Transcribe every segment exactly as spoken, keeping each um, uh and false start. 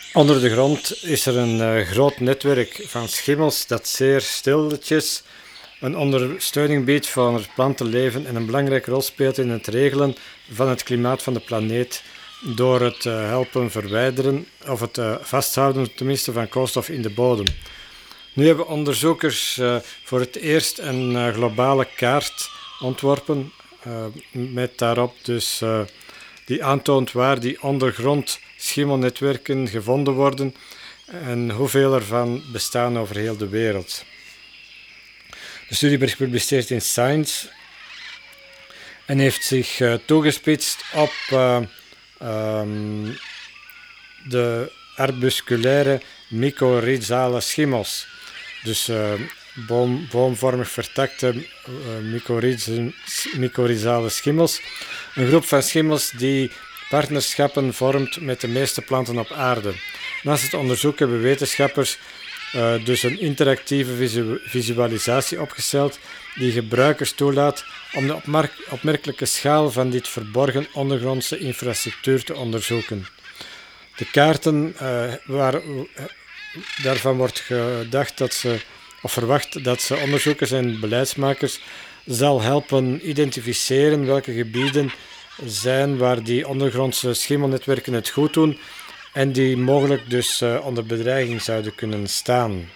Onder de grond is er een uh, groot netwerk van schimmels dat zeer stilletjes een ondersteuning biedt van het plantenleven en een belangrijke rol speelt in het regelen van het klimaat van de planeet door het uh, helpen verwijderen of het uh, vasthouden tenminste van koolstof in de bodem. Nu hebben onderzoekers uh, voor het eerst een uh, globale kaart ontworpen uh, met daarop dus uh, die aantoont waar die ondergrond schimmelnetwerken gevonden worden en hoeveel ervan bestaan over heel de wereld. De studie werd gepubliceerd in Science en heeft zich uh, toegespitst op uh, um, de arbusculaire mycorrhizale schimmels. Dus uh, boom, boomvormig vertakte uh, mycorrhizale schimmels. Een groep van schimmels die partnerschappen vormt met de meeste planten op aarde. Naast het onderzoek hebben wetenschappers uh, dus een interactieve visu- visualisatie opgesteld die gebruikers toelaat om de opmerk- opmerkelijke schaal van dit verborgen ondergrondse infrastructuur te onderzoeken. De kaarten, uh, waar, uh, daarvan wordt gedacht dat ze, of verwacht dat ze onderzoekers en beleidsmakers zal helpen identificeren welke gebieden zijn waar die ondergrondse schimmelnetwerken het goed doen en die mogelijk dus uh, onder bedreiging zouden kunnen staan.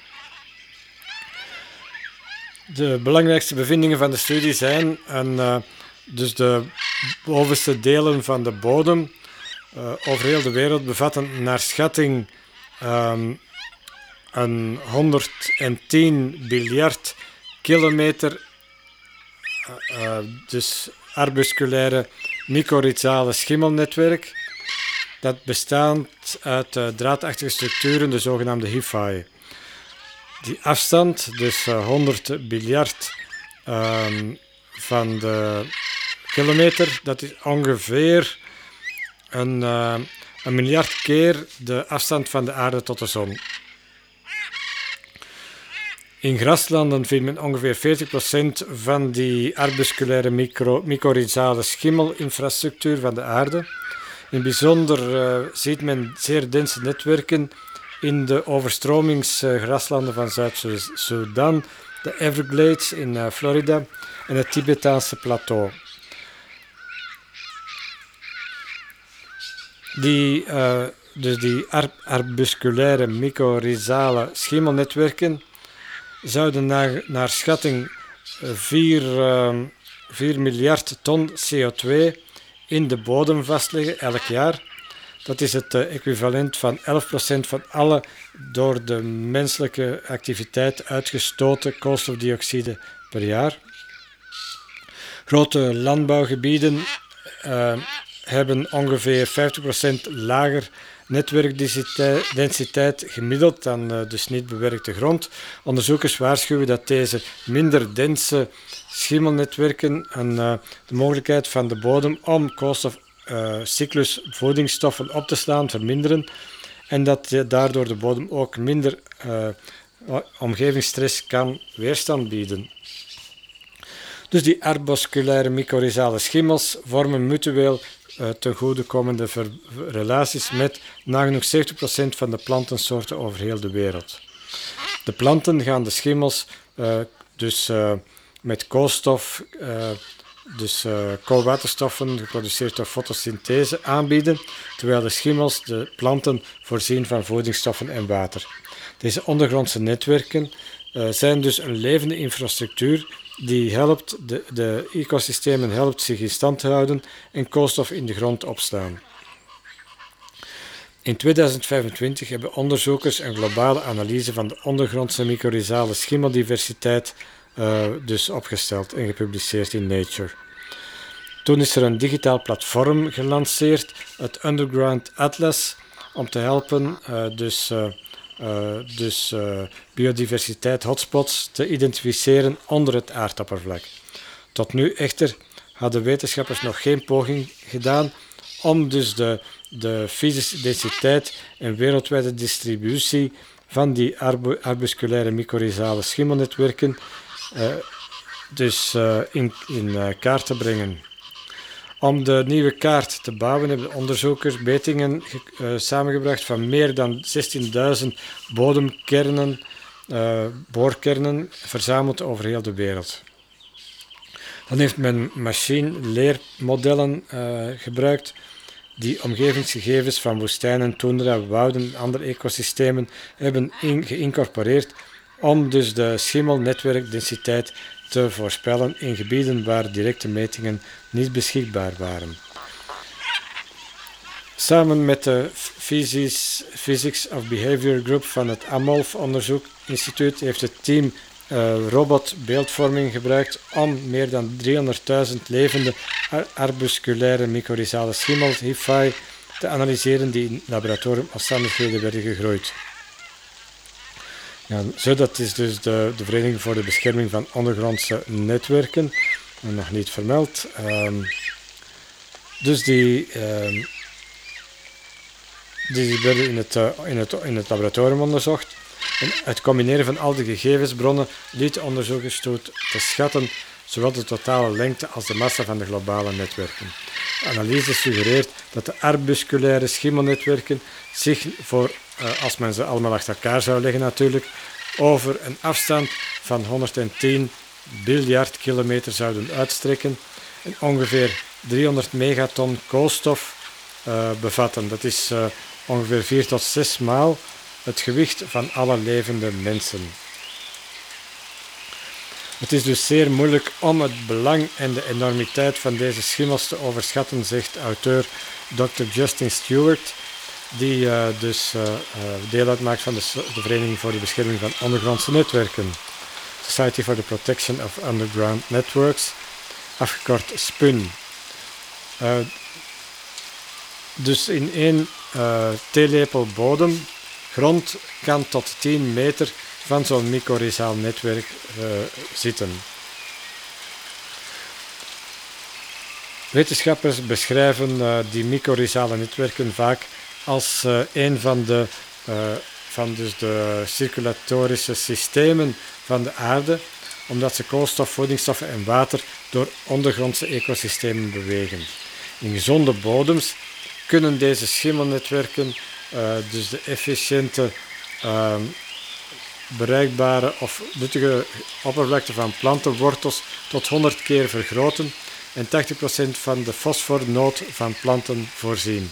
De belangrijkste bevindingen van de studie zijn een, uh, dus de bovenste delen van de bodem uh, over heel de wereld bevatten naar schatting um, een honderdtien biljard kilometer uh, uh, dus arbusculaire mycorrhizale schimmelnetwerk dat bestaat uit uh, draadachtige structuren, de zogenaamde hyphae. Die afstand, dus uh, honderd biljard um, van de kilometer, dat is ongeveer een, uh, een miljard keer de afstand van de aarde tot de zon. In graslanden vindt men ongeveer veertig procent van die arbusculaire micro, mycorrhizale schimmelinfrastructuur van de aarde. In het bijzonder uh, ziet men zeer dense netwerken in de overstromingsgraslanden van Zuid-Soedan, de Everglades in uh, Florida en het Tibetaanse plateau. Die, uh, dus die ar- arbusculaire mycorrhizale schimmelnetwerken zouden naar, naar schatting vier, uh, vier miljard ton C O twee in de bodem vastleggen elk jaar. Dat is het uh, equivalent van elf procent van alle door de menselijke activiteit uitgestoten koolstofdioxide per jaar. Grote landbouwgebieden uh, hebben ongeveer vijftig procent lager netwerkdensiteit gemiddeld dan uh, dus niet bewerkte grond. Onderzoekers waarschuwen dat deze minder dense schimmelnetwerken en uh, de mogelijkheid van de bodem om koolstofcyclus uh, voedingsstoffen op te slaan verminderen en dat uh, daardoor de bodem ook minder uh, omgevingsstress kan weerstand bieden. Dus die arbusculaire mycorrhizale schimmels vormen mutueel uh, ten goede komende ver- relaties met nagenoeg zeventig procent van de plantensoorten over heel de wereld. De planten gaan de schimmels uh, dus uh, met koolstof, uh, dus uh, koolwaterstoffen geproduceerd door fotosynthese aanbieden, terwijl de schimmels de planten voorzien van voedingsstoffen en water. Deze ondergrondse netwerken uh, zijn dus een levende infrastructuur die helpt de, de ecosystemen helpt zich in stand te houden en koolstof in de grond opslaan. In tweeduizend vijfentwintig hebben onderzoekers een globale analyse van de ondergrondse mycorrhizale schimmeldiversiteit uh, dus opgesteld en gepubliceerd in Nature. Toen is er een digitaal platform gelanceerd, het Underground Atlas, om te helpen uh, dus, uh, uh, dus uh, biodiversiteit hotspots te identificeren onder het aardoppervlak. Tot nu echter hadden wetenschappers nog geen poging gedaan om dus de, de fysische densiteit en wereldwijde distributie van die arbu- arbusculaire mycorrhizale schimmelnetwerken uh, dus uh, in, in uh, kaart te brengen. Om de nieuwe kaart te bouwen hebben de onderzoekers metingen uh, samengebracht van meer dan zestienduizend bodemkernen, uh, boorkernen, verzameld over heel de wereld. Dan heeft men machine-leermodellen uh, gebruikt die omgevingsgegevens van woestijnen, toendra, wouden en andere ecosystemen hebben in, geïncorporeerd om dus de schimmelnetwerkdensiteit te voorspellen in gebieden waar directe metingen niet beschikbaar waren. Samen met de Physics of Behavior Group van het Amolph Onderzoekinstituut heeft het team uh, robotbeeldvorming gebruikt om meer dan driehonderdduizend levende ar- arbusculaire mycorrhizale schimmels, H I F I, te analyseren die in laboratoriumomstandigheden werden gegroeid. Ja, zo, dat is dus de, de Vereniging voor de Bescherming van Ondergrondse Netwerken, nog niet vermeld. Um, dus die, um, die werden in het, uh, in, het, in het laboratorium onderzocht. En het combineren van al de gegevensbronnen liet de onderzoekers toe te schatten zowel de totale lengte als de massa van de globale netwerken. De analyse suggereert dat de arbusculaire schimmelnetwerken zich voor, uh, als men ze allemaal achter elkaar zou leggen natuurlijk, over een afstand van honderdtien biljard kilometer zouden uitstrekken en ongeveer driehonderd megaton koolstof uh, bevatten. Dat is uh, ongeveer vier tot zes maal het gewicht van alle levende mensen. Het is dus zeer moeilijk om het belang en de enormiteit van deze schimmels te overschatten, zegt auteur dokter Justin Stewart, die uh, dus uh, uh, deel uitmaakt van de, de Vereniging voor de Bescherming van Ondergrondse Netwerken, Society for the Protection of Underground Networks, afgekort S P U N. Uh, dus in één uh, theelepel bodem, grond, kan tot tien meter van zo'n mycorrhizaal netwerk uh, zitten. Wetenschappers beschrijven uh, die mycorrhizale netwerken vaak als uh, een van de, uh, van dus de circulatorische systemen van de aarde, omdat ze koolstof, voedingsstoffen en water door ondergrondse ecosystemen bewegen. In gezonde bodems kunnen deze schimmelnetwerken uh, dus de efficiënte uh, bereikbare of nuttige oppervlakte van plantenwortels tot honderd keer vergroten en tachtig procent van de fosfornood van planten voorzien.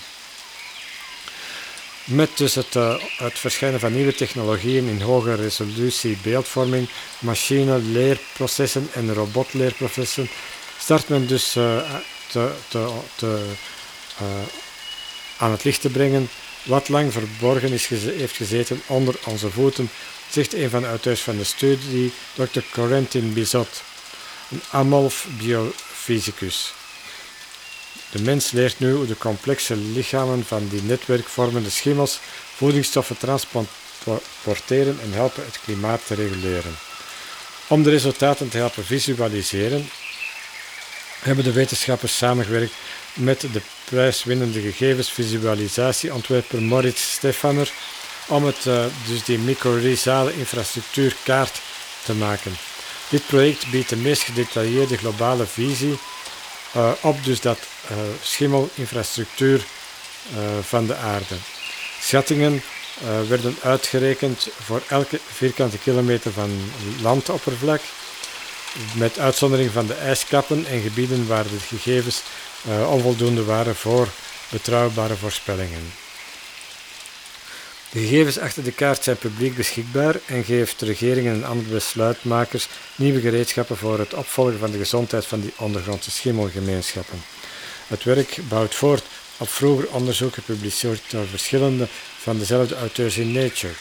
Met dus het, uh, het verschijnen van nieuwe technologieën in hoge resolutie beeldvorming, machine-leerprocessen en robotleerprocessen start men dus uh, te, te, te, uh, aan het licht te brengen wat lang verborgen is, heeft gezeten onder onze voeten, zegt een van de auteurs van de studie, dokter Corentin Bizot, een Amolph biofysicus. De mens leert nu hoe de complexe lichamen van die netwerkvormende schimmels voedingsstoffen transporteren en helpen het klimaat te reguleren. Om de resultaten te helpen visualiseren, hebben de wetenschappers samengewerkt met de prijswinnende gegevensvisualisatieontwerper Moritz Stefaner om het, uh, dus die mycorrhizale infrastructuurkaart te maken. Dit project biedt de meest gedetailleerde globale visie uh, op dus dat uh, schimmelinfrastructuur uh, van de aarde. Schattingen uh, werden uitgerekend voor elke vierkante kilometer van landoppervlak, met uitzondering van de ijskappen en gebieden waar de gegevens uh, onvoldoende waren voor betrouwbare voorspellingen. De gegevens achter de kaart zijn publiek beschikbaar en geeft regeringen en andere besluitmakers nieuwe gereedschappen voor het opvolgen van de gezondheid van die ondergrondse schimmelgemeenschappen. Het werk bouwt voort op vroeger onderzoek gepubliceerd door verschillende van dezelfde auteurs in Nature.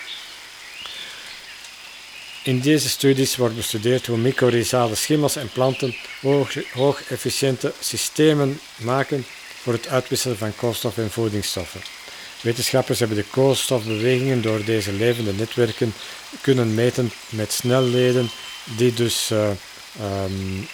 In deze studies wordt bestudeerd hoe mycorrhizale schimmels en planten hoog, hoog efficiënte systemen maken voor het uitwisselen van koolstof en voedingsstoffen. Wetenschappers hebben de koolstofbewegingen door deze levende netwerken kunnen meten met snelheden die dus uh, um,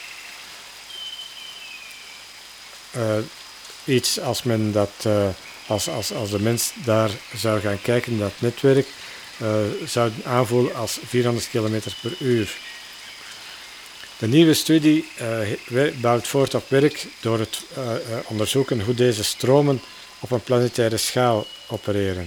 uh, iets als men dat uh, als, als, als de mens daar zou gaan kijken, dat netwerk uh, zou aanvoelen als vierhonderd kilometer per uur. De nieuwe studie uh, bouwt voort op werk door het uh, uh, onderzoeken hoe deze stromen op een planetaire schaal opereren.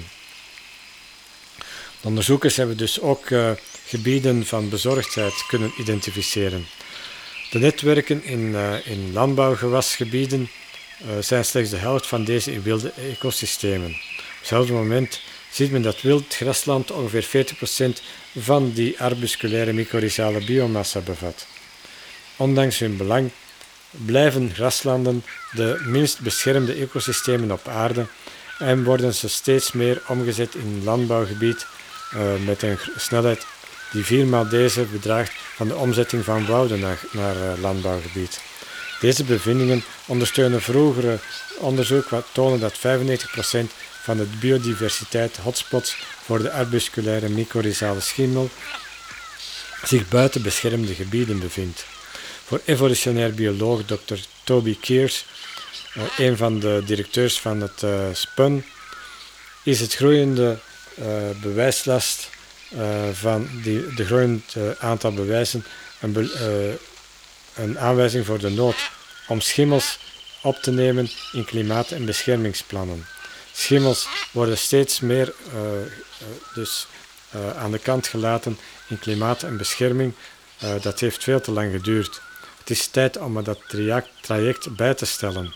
De onderzoekers hebben dus ook uh, gebieden van bezorgdheid kunnen identificeren. De netwerken in, uh, in landbouwgewasgebieden uh, zijn slechts de helft van deze in wilde ecosystemen. Op hetzelfde moment ziet men dat wild grasland ongeveer veertig procent van die arbusculaire mycorrhizale biomassa bevat. Ondanks hun belang blijven graslanden de minst beschermde ecosystemen op aarde en worden ze steeds meer omgezet in landbouwgebied uh, met een snelheid die viermaal deze bedraagt van de omzetting van wouden naar, naar uh, landbouwgebied. Deze bevindingen ondersteunen vroegere onderzoek wat tonen dat vijfennegentig procent van de biodiversiteit hotspots voor de arbusculaire mycorrhizale schimmel zich buiten beschermde gebieden bevindt. Voor evolutionair bioloog dokter Toby Kears, uh, een van de directeurs van het uh, S P U N, is het groeiende uh, bewijslast uh, van die, de groeiend uh, aantal bewijzen een, be, uh, een aanwijzing voor de nood om schimmels op te nemen in klimaat- en beschermingsplannen. Schimmels worden steeds meer uh, uh, dus, uh, aan de kant gelaten in klimaat en bescherming. Uh, dat heeft veel te lang geduurd. Het is tijd om dat traject bij te stellen.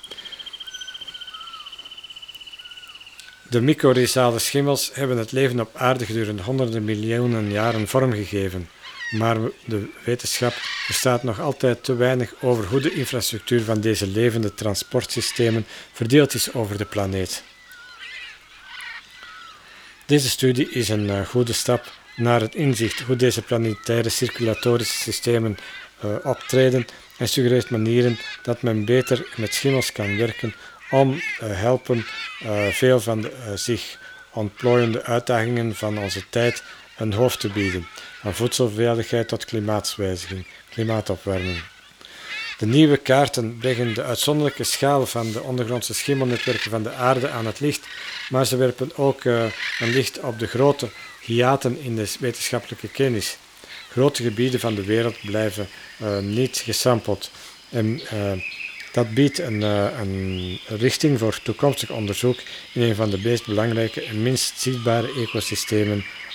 De mycorrhizale schimmels hebben het leven op aarde gedurende honderden miljoenen jaren vormgegeven, maar de wetenschap verstaat nog altijd te weinig over hoe de infrastructuur van deze levende transportsystemen verdeeld is over de planeet. Deze studie is een uh, goede stap naar het inzicht hoe deze planetaire circulatorische systemen uh, optreden en suggereert manieren dat men beter met schimmels kan werken om uh, helpen uh, veel van de uh, zich ontplooiende uitdagingen van onze tijd een hoofd te bieden, van voedselveiligheid tot klimaatswijziging, klimaatopwarming. De nieuwe kaarten brengen de uitzonderlijke schaal van de ondergrondse schimmelnetwerken van de aarde aan het licht, maar ze werpen ook uh, een licht op de grote hiaten in de wetenschappelijke kennis. Grote gebieden van de wereld blijven uh, niet gesampeld en uh, dat biedt een, uh, een richting voor toekomstig onderzoek in een van de meest belangrijke en minst zichtbare ecosystemen